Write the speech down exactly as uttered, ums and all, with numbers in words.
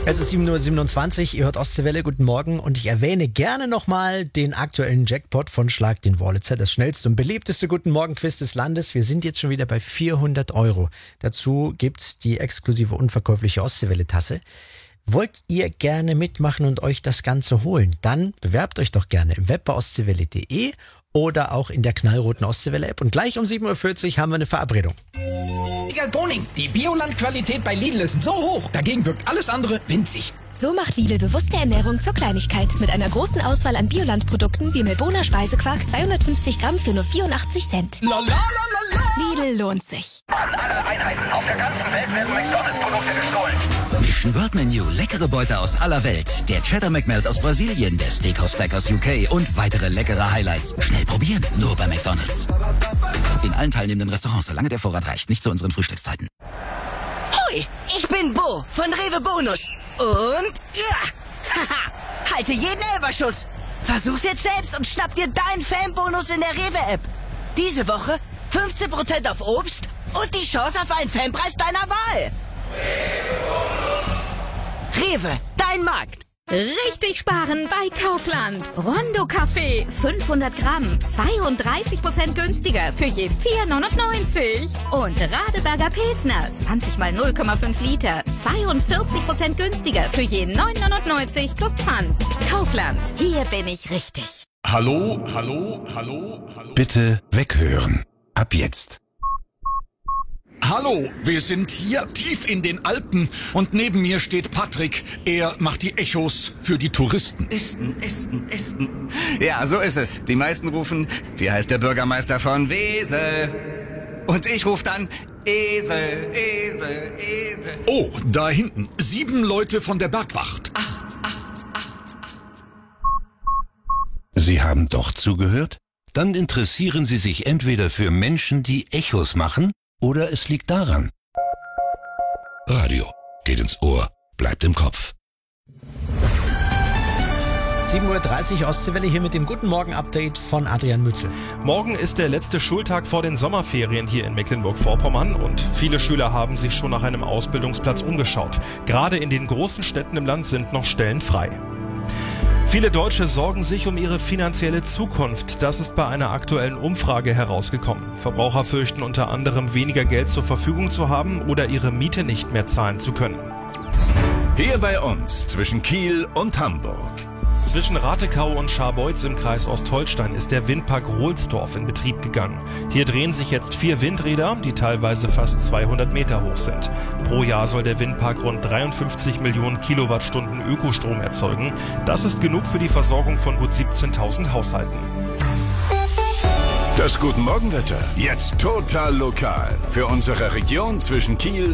Es ist sieben Uhr siebenundzwanzig, ihr hört Ostseewelle, guten Morgen und ich erwähne gerne nochmal den aktuellen Jackpot von Schlag den Wurlitzer, das schnellste und beliebteste Guten Morgen-Quiz des Landes. Wir sind jetzt schon wieder bei vierhundert Euro. Dazu gibt's die exklusive unverkäufliche Ostseewelle-Tasse. Wollt ihr gerne mitmachen und euch das Ganze holen? Dann bewerbt euch doch gerne im Web bei ostseewelle punkt de oder auch in der knallroten Ostseewelle-App. Und gleich um sieben Uhr vierzig haben wir eine Verabredung. Egal Boning, die Bioland-Qualität bei Lidl ist so hoch, dagegen wirkt alles andere winzig. So macht Lidl bewusste Ernährung zur Kleinigkeit. Mit einer großen Auswahl an Bioland-Produkten wie Melboner Speisequark zweihundertfünfzig Gramm für nur vierundachtzig Cent. La la la la la. Lidl lohnt sich. An alle Einheiten auf der ganzen Welt werden McDonalds-Produkte gestohlen. Mission World Menu, leckere Beute aus aller Welt. Der Cheddar McMelt aus Brasilien, der Steakhouse Stack aus U K und weitere leckere Highlights. Schnell probieren, nur bei McDonalds. In allen teilnehmenden Restaurants, solange der Vorrat reicht, nicht zu unseren Frühstückszeiten. Hoi, ich bin Bo von Rewe Bonus. Und, ja, haha, halte jeden Elberschuss. Versuch's jetzt selbst und schnapp dir deinen Fanbonus in der Rewe-App. Diese Woche fünfzehn Prozent auf Obst und die Chance auf einen Fanpreis deiner Wahl. Rewe, dein Markt. Richtig sparen bei Kaufland. Rondo Kaffee, fünfhundert Gramm, zweiunddreißig Prozent günstiger für je vier neunundneunzig. Und Radeberger Pilsner, zwanzig mal null Komma fünf Liter, zweiundvierzig Prozent günstiger für je neun neunundneunzig plus Pfand. Kaufland, hier bin ich richtig. Hallo, hallo, hallo, hallo. Bitte weghören. Ab jetzt. Hallo, wir sind hier tief in den Alpen und neben mir steht Patrick. Er macht die Echos für die Touristen. Esten, Esten, Esten. Ja, so ist es. Die meisten rufen, wie heißt der Bürgermeister von Wesel? Und ich rufe dann, Esel, Esel, Esel. Oh, da hinten, sieben Leute von der Bergwacht. Acht, acht, acht, acht. Sie haben doch zugehört? Dann interessieren Sie sich entweder für Menschen, die Echos machen, oder es liegt daran. Radio geht ins Ohr, bleibt im Kopf. sieben Uhr dreißig Ostseewelle hier mit dem Guten Morgen-Update von Adrian Mützel. Morgen ist der letzte Schultag vor den Sommerferien hier in Mecklenburg-Vorpommern und viele Schüler haben sich schon nach einem Ausbildungsplatz umgeschaut. Gerade in den großen Städten im Land sind noch Stellen frei. Viele Deutsche sorgen sich um ihre finanzielle Zukunft. Das ist bei einer aktuellen Umfrage herausgekommen. Verbraucher fürchten unter anderem, weniger Geld zur Verfügung zu haben oder ihre Miete nicht mehr zahlen zu können. Hier bei uns zwischen Kiel und Hamburg. Zwischen Ratekau und Scharbeutz im Kreis Ostholstein ist der Windpark Rohlsdorf in Betrieb gegangen. Hier drehen sich jetzt vier Windräder, die teilweise fast zweihundert Meter hoch sind. Pro Jahr soll der Windpark rund dreiundfünfzig Millionen Kilowattstunden Ökostrom erzeugen. Das ist genug für die Versorgung von gut siebzehntausend Haushalten. Das Guten Morgenwetter, jetzt total lokal. Für unsere Region zwischen Kiel